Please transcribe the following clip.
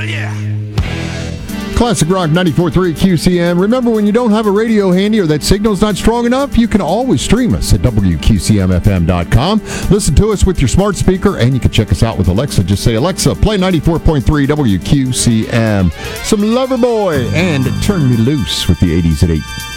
Classic Rock 94.3 QCM. Remember, when you don't have a radio handy or that signal's not strong enough, you can always stream us at WQCMFM.com. Listen to us with your smart speaker, and you can check us out with Alexa. Just say, Alexa, play 94.3 WQCM. Some Loverboy and Turn Me Loose with the 80s at 8.